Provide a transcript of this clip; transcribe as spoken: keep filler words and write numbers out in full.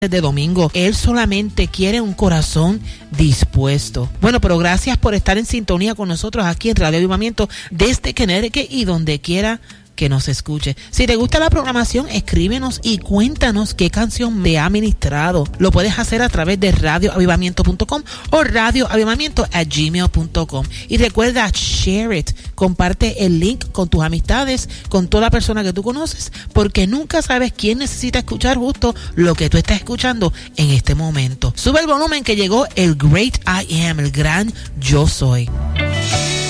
de domingo. Él solamente quiere un corazón dispuesto. Bueno, pero gracias por estar en sintonía con nosotros aquí en Radio Avivamiento desde Connecticut y donde quiera que nos escuche. Si te gusta la programación, escríbenos y cuéntanos qué canción te ha ministrado. Lo puedes hacer a través de radio avivamiento punto com o radioavivamiento at gmail punto com. Y recuerda, share it. Comparte el link con tus amistades, con toda persona que tú conoces, porque nunca sabes quién necesita escuchar justo lo que tú estás escuchando en este momento. Sube el volumen que llegó el Great I Am, el gran Yo Soy.